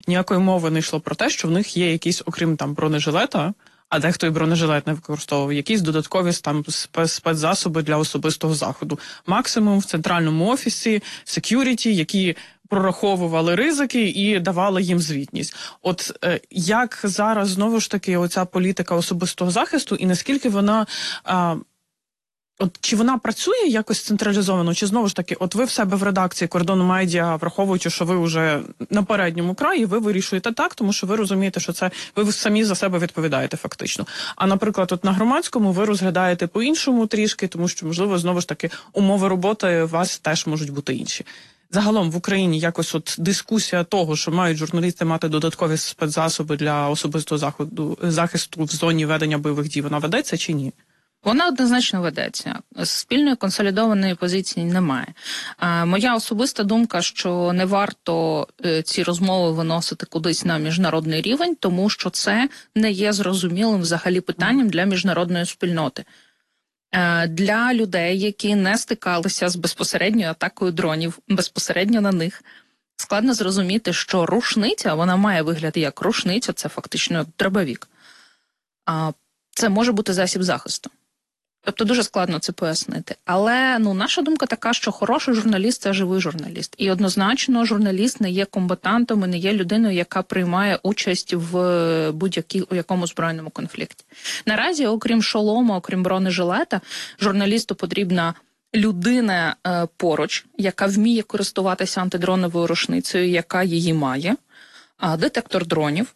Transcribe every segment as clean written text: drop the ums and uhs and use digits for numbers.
ніякої мови не йшло про те, що в них є якісь, окрім там бронежилета, а дехто і бронежилет не використовував, якісь додаткові там спецзасоби для особистого заходу. Максимум в центральному офісі, security, які прораховували ризики і давали їм звітність. От як зараз, знову ж таки, оця політика особистого захисту, і наскільки вона... чи вона працює якось централізовано, чи знову ж таки, от ви в себе в редакції Кордону Медіа, враховуючи, що ви вже на передньому краї, ви вирішуєте так, тому що ви розумієте, що це ви самі за себе відповідаєте фактично. А, наприклад, от на громадському ви розглядаєте по-іншому трішки, тому що, можливо, знову ж таки, умови роботи у вас теж можуть бути інші. Загалом в Україні якось от дискусія того, що мають журналісти мати додаткові спецзасоби для особистого захисту в зоні ведення бойових дій, вона ведеться чи ні? Вона однозначно ведеться. Спільної консолідованої позиції немає. Моя особиста думка, що не варто ці розмови виносити кудись на міжнародний рівень, тому що це не є зрозумілим взагалі питанням для міжнародної спільноти. Для людей, які не стикалися з безпосередньою атакою дронів, безпосередньо на них, складно зрозуміти, що рушниця, вона має вигляд як рушниця, це фактично дробовик. Це може бути засіб захисту. Тобто дуже складно це пояснити. Але наша думка така, що хороший журналіст – це живий журналіст. І однозначно журналіст не є комбатантом і не є людиною, яка приймає участь в будь-якому збройному конфлікті. Наразі, окрім шолома, окрім бронежилета, журналісту потрібна людина поруч, яка вміє користуватися антидроновою рушницею, яка її має, детектор дронів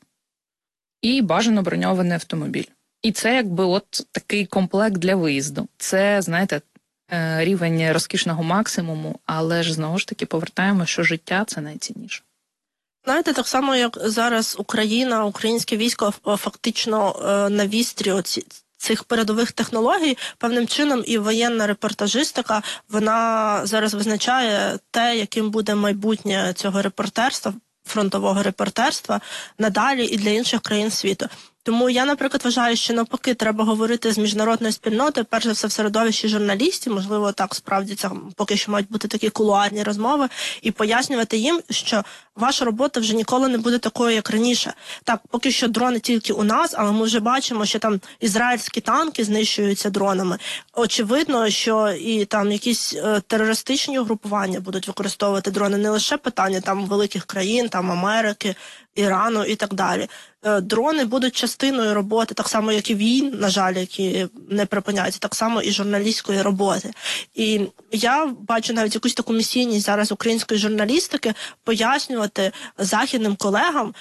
і бажано броньований автомобіль. І це якби от такий комплект для виїзду. Це, знаєте, рівень розкішного максимуму, але ж знову ж таки повертаємо, що життя – це найцінніше. Знаєте, так само, як зараз Україна, українське військо фактично на вістрі цих передових технологій, певним чином і воєнна репортажистика, вона зараз визначає те, яким буде майбутнє цього репортерства, фронтового репортерства, надалі і для інших країн світу. Тому я, наприклад, вважаю, що навпаки треба говорити з міжнародною спільнотою, перш за все в середовищі журналістів, можливо, так справді це поки що мають бути такі кулуарні розмови, і пояснювати їм, що ваша робота вже ніколи не буде такою, як раніше. Так, поки що дрони тільки у нас, але ми вже бачимо, що там ізраїльські танки знищуються дронами. Очевидно, що і там якісь терористичні угрупування будуть використовувати дрони, не лише питання там великих країн, там Америки, Ірану і так далі. Дрони будуть частиною роботи, так само, як і війн, на жаль, які не припиняються, так само і журналістської роботи. І я бачу навіть якусь таку місійність зараз української журналістики пояснювати західним колегам,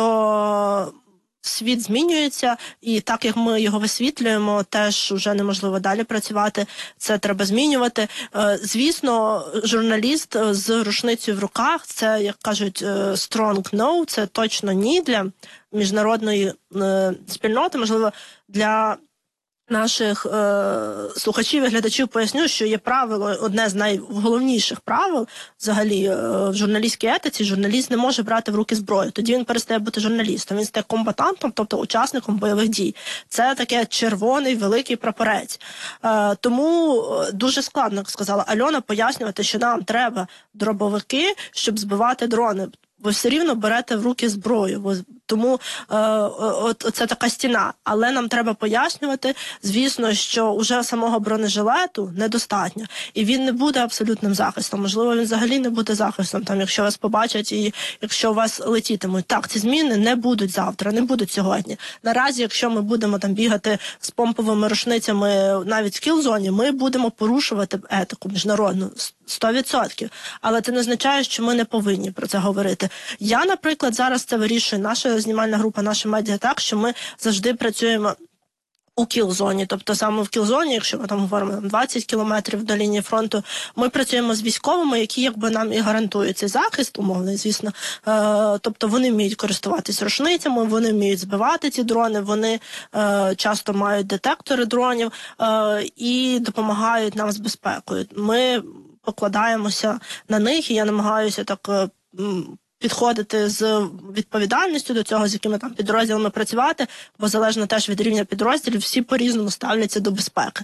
що світ змінюється, і так, як ми його висвітлюємо, теж вже неможливо далі працювати, це треба змінювати. Звісно, журналіст з рушницею в руках, це, як кажуть, strong no, це точно ні для міжнародної спільноти, можливо, для наших слухачів і глядачів поясню, що є правило, одне з найголовніших правил взагалі в журналістській етиці: журналіст не може брати в руки зброю. Тоді він перестає бути журналістом, він стає комбатантом, тобто учасником бойових дій. Це таке червоний великий прапорець. Тому дуже складно, як сказала Альона, пояснювати, що нам треба дробовики, щоб збивати дрони. Ви все рівно берете в руки зброю, тому це така стіна. Але нам треба пояснювати, звісно, що вже самого бронежилету недостатньо. І він не буде абсолютним захистом. Можливо, він взагалі не буде захистом, там, якщо вас побачать і якщо вас летітимуть. Так, ці зміни не будуть завтра, не будуть сьогодні. Наразі, якщо ми будемо там бігати з помповими рушницями навіть в кіл-зоні, ми будемо порушувати етику міжнародну 100%. Але це не означає, що ми не повинні про це говорити. Я, наприклад, зараз це вирішую, наша знімальна група, наша медіа, так, що ми завжди працюємо у кіл-зоні. Тобто саме в кіл-зоні, якщо ми там говоримо 20 кілометрів до лінії фронту, ми працюємо з військовими, які якби нам і гарантують цей захист, умовний, звісно. Тобто вони вміють користуватись рушницями, вони вміють збивати ці дрони, вони часто мають детектори дронів і допомагають нам з безпекою. Ми покладаємося на них, і я намагаюся так підходити з відповідальністю до цього, з якими там підрозділами працювати, бо залежно теж від рівня підрозділів, всі по-різному ставляться до безпеки.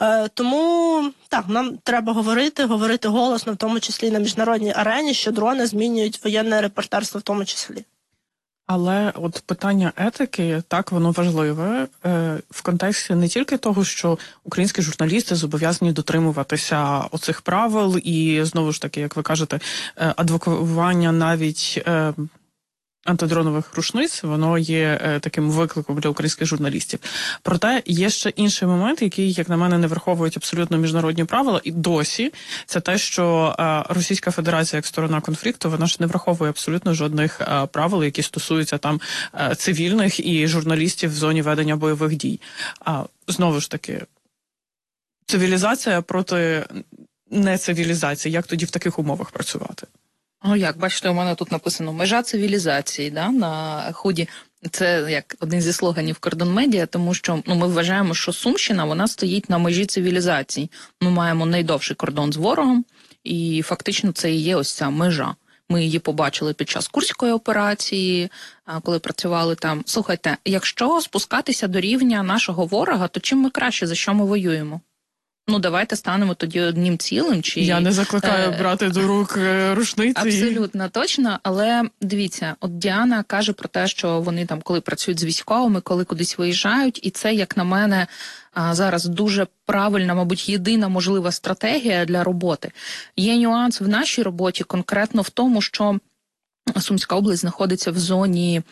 Тому, так, нам треба говорити голосно, в тому числі на міжнародній арені, що дрони змінюють воєнне репортерство в тому числі. Але от питання етики, так, воно важливе в контексті не тільки того, що українські журналісти зобов'язані дотримуватися оцих правил і, знову ж таки, як ви кажете, адвокування навіть антидронових рушниць, воно є таким викликом для українських журналістів. Проте є ще інший момент, який, як на мене, не враховують абсолютно міжнародні правила, і досі це те, що Російська Федерація як сторона конфлікту, вона ж не враховує абсолютно жодних правил, які стосуються там цивільних і журналістів в зоні ведення бойових дій. Знову ж таки, цивілізація проти нецивілізації. Як тоді в таких умовах працювати? Ну як, бачите, у мене тут написано «Межа цивілізації», да, на худі. Це як один зі слоганів Кордон Медіа, тому що ми вважаємо, що Сумщина, вона стоїть на межі цивілізації. Ми маємо найдовший кордон з ворогом, і фактично це і є ось ця межа. Ми її побачили під час Курської операції, коли працювали там. Слухайте, якщо спускатися до рівня нашого ворога, то чим ми краще, за що ми воюємо? Ну, давайте станемо тоді одним цілим. Чи я не закликаю брати до рук рушниці. Абсолютно точно, але дивіться, от Діана каже про те, що вони там, коли працюють з військовими, коли кудись виїжджають, і це, як на мене, зараз дуже правильна, мабуть, єдина можлива стратегія для роботи. Є нюанс в нашій роботі конкретно в тому, що Сумська область знаходиться в зоні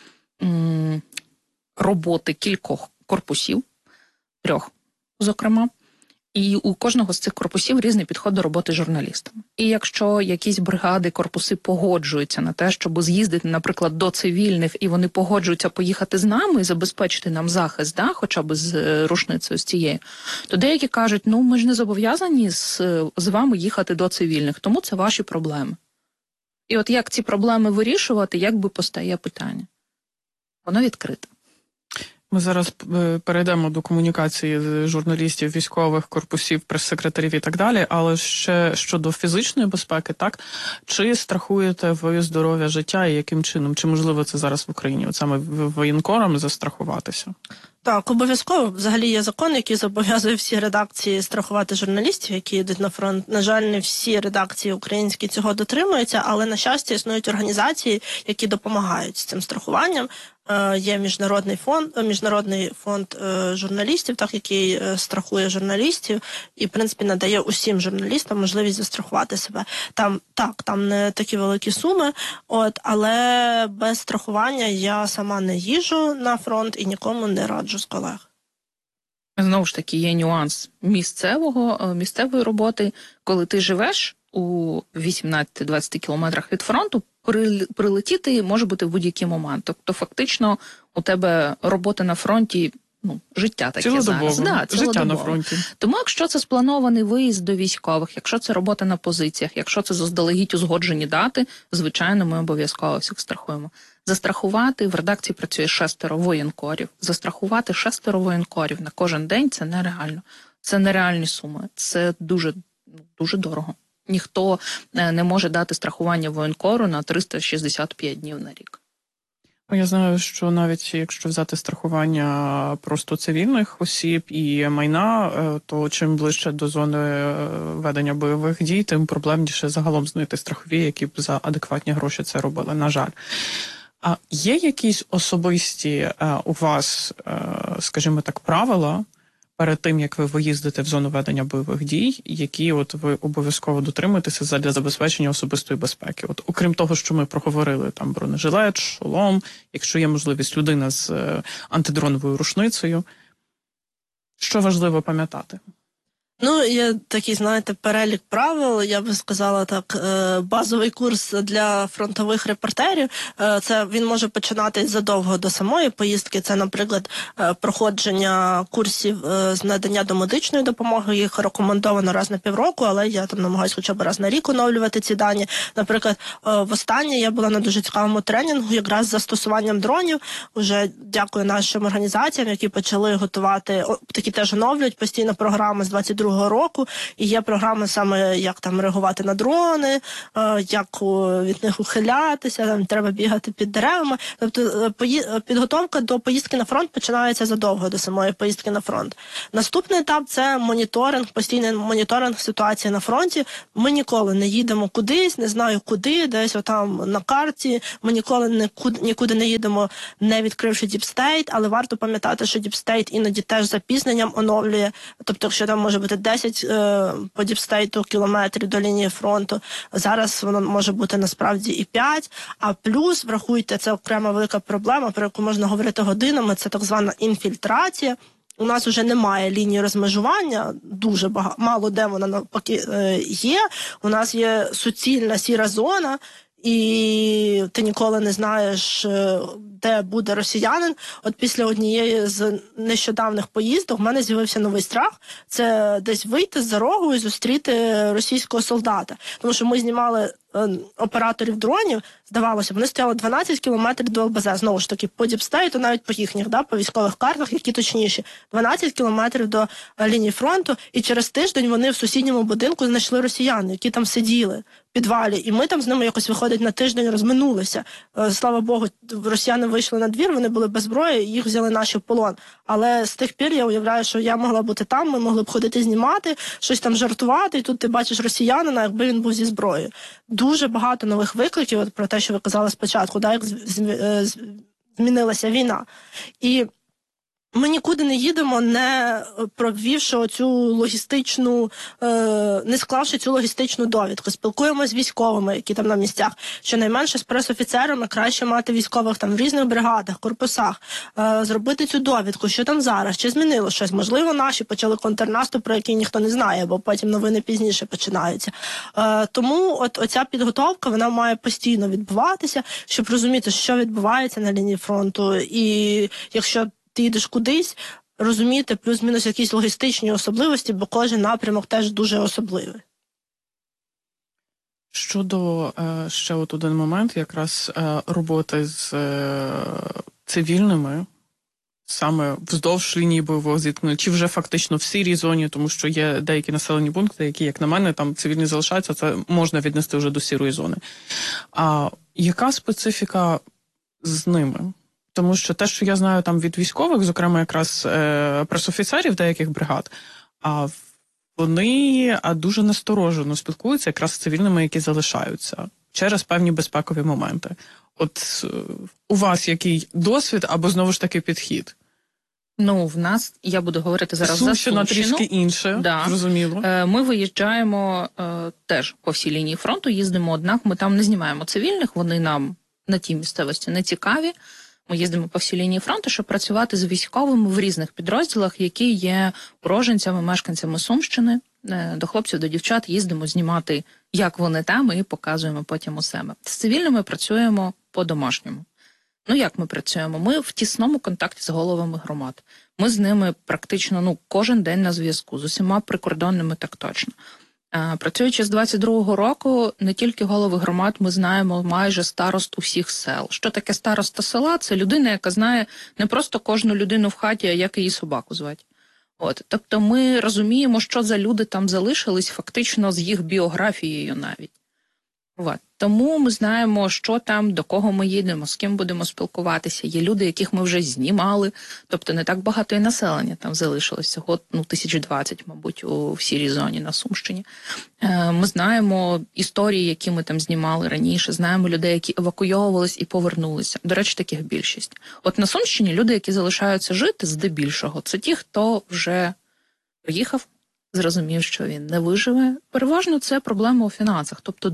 роботи кількох корпусів, 3, зокрема. І у кожного з цих корпусів різний підход до роботи журналістами. І якщо якісь бригади, корпуси погоджуються на те, щоб з'їздити, наприклад, до цивільних, і вони погоджуються поїхати з нами і забезпечити нам захист, да, хоча б з рушницею з цією, то деякі кажуть, ну ми ж не зобов'язані з вами їхати до цивільних, тому це ваші проблеми. І от як ці проблеми вирішувати, якби постає питання? Воно відкрите. Ми зараз перейдемо до комунікації з журналістів, військових, корпусів, прес-секретарів і так далі, але ще щодо фізичної безпеки, так? Чи страхуєте ви здоров'я життя і яким чином? Чи можливо це зараз в Україні? От саме воєнкорам застрахуватися? Так, обов'язково. Взагалі є закон, який зобов'язує всі редакції страхувати журналістів, які йдуть на фронт. На жаль, не всі редакції українські цього дотримуються, але, на щастя, існують організації, які допомагають з цим страхуванням. Є міжнародний фонд журналістів, так, який страхує журналістів і, в принципі, надає усім журналістам можливість застрахувати себе. Там не такі великі суми, але без страхування я сама не їжджу на фронт і нікому не раджу з колег. Знову ж таки, є нюанс місцевої роботи, коли ти живеш у 18-20 кілометрах від фронту, прилетіти може бути в будь-який момент. Тобто, фактично, у тебе робота на фронті, життя таке зараз. Да, життя на фронті. Тому, якщо це спланований виїзд до військових, якщо це робота на позиціях, якщо це заздалегідь узгоджені дати, звичайно, ми обов'язково всіх страхуємо. Застрахувати, в редакції працює 6 воєнкорів. Застрахувати 6 воєнкорів на кожен день – це нереально. Це нереальні суми. Це дуже, дуже дорого. Ніхто не може дати страхування воєнкору на 365 днів на рік. Я знаю, що навіть якщо взяти страхування просто цивільних осіб і майна, то чим ближче до зони ведення бойових дій, тим проблемніше загалом знайти страхові, які б за адекватні гроші це робили, на жаль. А є якісь особисті у вас, скажімо так, правила перед тим, як ви виїздите в зону ведення бойових дій, які от ви обов'язково дотримуєтеся для забезпечення особистої безпеки? От окрім того, що ми проговорили, там бронежилет, шолом, якщо є можливість людина з антидроновою рушницею, що важливо пам'ятати? Є такий, перелік правил, я би сказала так, базовий курс для фронтових репортерів. Це він може починатись задовго до самої поїздки. Це, наприклад, проходження курсів з надання домедичної допомоги. Їх рекомендовано раз на півроку, але я там намагаюся хоча б раз на рік оновлювати ці дані. Наприклад, востаннє я була на дуже цікавому тренінгу якраз з застосуванням дронів. Уже дякую нашим організаціям, які почали готувати, такі теж оновлюють постійно програми з 22 22-го року, і є програми саме, як там реагувати на дрони, як від них ухилятися, там треба бігати під деревами. Тобто підготовка до поїздки на фронт починається задовго до самої поїздки на фронт. Наступний етап – це моніторинг, постійний моніторинг ситуації на фронті. Ми ніколи не їдемо кудись, не знаю куди, десь отам на карті. Ми ніколи нікуди не їдемо, не відкривши Deep State, але варто пам'ятати, що Deep State іноді теж з запізненням оновлює. Тобто, якщо там може бути 10 по Deep State кілометрів до лінії фронту, зараз воно може бути насправді і 5. А плюс, врахуйте, це окрема велика проблема, про яку можна говорити годинами, це так звана інфільтрація. У нас вже немає лінії розмежування, дуже мало де вона навпаки є. У нас є суцільна сіра зона, і ти ніколи не знаєш, де буде росіянин. От після однієї з нещодавних поїздок в мене з'явився новий страх. Це десь вийти за рогу і зустріти російського солдата. Тому що ми знімали операторів дронів, здавалося, вони стояли 12 кілометрів до ЛБЗ. Знову ж таки, по Діпстейту, навіть по їхніх, по військових картах, які точніші. 12 кілометрів до лінії фронту, і через тиждень вони в сусідньому будинку знайшли росіян, які там сиділи в підвалі. І ми там з ними якось, виходить, на тиждень розминулися. Слава Богу, росіяни вийшли на двір, вони були без зброї, їх взяли наші в полон. Але з тих пір я уявляю, що я могла бути там, ми могли б ходити знімати, щось там жартувати, і тут ти бачиш росіянина, якби він був зі зброєю. Дуже багато нових викликів, от про те, що ви казали спочатку, як змінилася війна. І ми нікуди не їдемо, не провівши оцю логістичну, не склавши цю логістичну довідку. Спілкуємося з військовими, які там на місцях. Щонайменше з прес-офіцерами краще мати військових там в різних бригадах, корпусах, зробити цю довідку, що там зараз, чи змінило щось. Можливо, наші почали контрнаступ, про який ніхто не знає, бо потім новини пізніше починаються. Тому оця підготовка, вона має постійно відбуватися, щоб розуміти, що відбувається на лінії фронту. І якщо ти їдеш кудись, розуміти плюс-мінус якісь логістичні особливості, бо кожен напрямок теж дуже особливий. Щодо ще от один момент, якраз роботи з цивільними, саме вздовж лінії бойового зіткнення, чи вже фактично в сірій зоні, тому що є деякі населені пункти, які, як на мене, там цивільні залишаються, це можна віднести вже до сірої зони. А яка специфіка з ними? Тому що те, що я знаю там від військових, зокрема якраз пресофіцерів деяких бригад, вони дуже насторожено спілкуються якраз з цивільними, які залишаються через певні безпекові моменти. От у вас який досвід або знову ж таки підхід? Ну, в нас, я буду говорити зараз за Сумщина Сумщину. трішки інше, зрозуміло. Ми виїжджаємо теж по всій лінії фронту, їздимо, однак ми там не знімаємо цивільних, вони нам на тій місцевості не цікаві. Ми їздимо по всій лінії фронту, щоб працювати з військовими в різних підрозділах, які є уроженцями, мешканцями Сумщини. До хлопців, до дівчат їздимо знімати, як вони там, і показуємо потім у себе. З цивільними працюємо по-домашньому. Ну, як ми працюємо? Ми в тісному контакті з головами громад. Ми з ними практично кожен день на зв'язку, з усіма прикордонними так точно. Працюючи з 22-го року, не тільки голови громад, ми знаємо майже старост усіх сел. Що таке староста села? Це людина, яка знає не просто кожну людину в хаті, а як її собаку звати. Тобто ми розуміємо, що за люди там залишились фактично з їх біографією навіть. Тому ми знаємо, що там, до кого ми їдемо, з ким будемо спілкуватися. Є люди, яких ми вже знімали, тобто не так багато і населення там залишилось, всього 1020, мабуть, у сірій зоні на Сумщині. Ми знаємо історії, які ми там знімали раніше, знаємо людей, які евакуйовувались і повернулися. До речі, таких більшість. От на Сумщині люди, які залишаються жити здебільшого, це ті, хто вже приїхав, зрозумів, що він не виживе. Переважно це проблема у фінансах. Тобто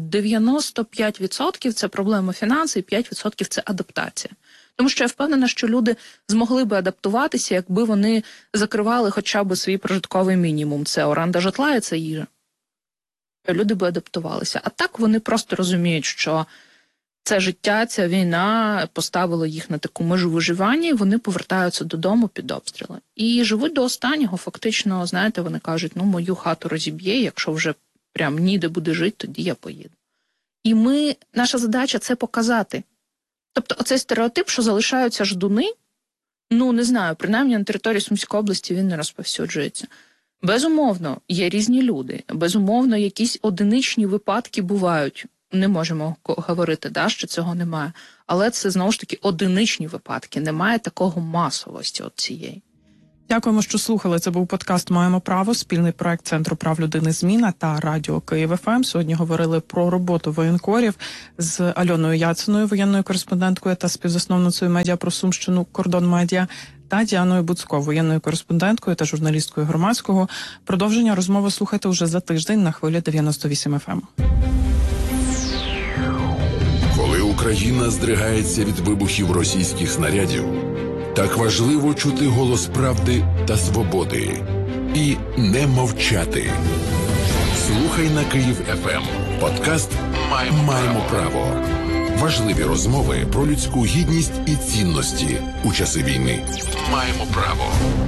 95% це проблема фінансів, і 5% це адаптація. Тому що я впевнена, що люди змогли би адаптуватися, якби вони закривали хоча б свій прожитковий мінімум. Це оренда житла і це їжа. Люди би адаптувалися. А так вони просто розуміють, що це життя, ця війна поставила їх на таку межу виживання, і вони повертаються додому під обстріли. І живуть до останнього, фактично, знаєте, вони кажуть, мою хату розіб'є, якщо вже прям ніде буде жити, тоді я поїду. І наша задача це показати. Тобто оцей стереотип, що залишаються ждуни, не знаю, принаймні на території Сумської області він не розповсюджується. Безумовно, є різні люди. Безумовно, якісь одиничні випадки бувають. Не можемо говорити, що цього немає. Але це, знову ж таки, одиничні випадки. Немає такого масовості от цієї. Дякуємо, що слухали. Це був подкаст «Маємо право», спільний проект Центру прав людини «Зміна» та Радіо Київ ФМ. Сьогодні говорили про роботу воєнкорів з Альоною Яциною, воєнною кореспонденткою та співзасновницею медіа про Сумщину «Кордон Медіа», та Діаною Буцько, воєнною кореспонденткою та журналісткою Громадського. Продовження розмови слухайте уже за тиждень на хвилі 98 FM. Коли Україна здригається від вибухів російських снарядів, так важливо чути голос правди та свободи і не мовчати. Слухай на Київ ФМ. Подкаст «Маємо право». Важливі розмови про людську гідність і цінності у часи війни. Маємо право.